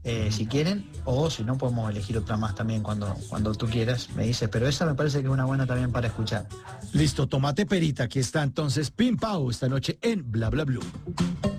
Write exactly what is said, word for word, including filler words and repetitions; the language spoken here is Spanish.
eh, si quieren, o si no podemos elegir otra más también cuando, cuando tú quieras, me dices, pero esa me parece que es una buena también para escuchar. Listo, Tomate Perita, aquí está entonces Pim Pau esta noche en Bla Bla Blue.